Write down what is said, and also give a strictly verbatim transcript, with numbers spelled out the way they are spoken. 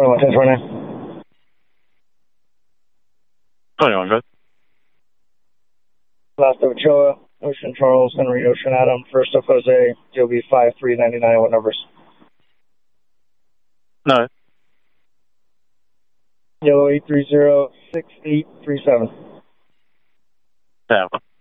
twenty-one, ten twenty-nine. twenty-one, good. Last Ochoa, Ocean Charles, Henry, Ocean Adam, first of Jose, J O B five three nine nine, what numbers? No. Yellow eight three zero six eight three seven. Yeah.